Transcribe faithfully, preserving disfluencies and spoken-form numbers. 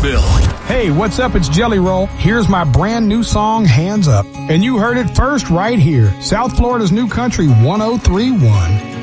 Clarksville. Hey, what's up? It's Jelly Roll. Here's my brand new song, Hands Up. And you heard it first right here. South Florida's New Country one oh three point one.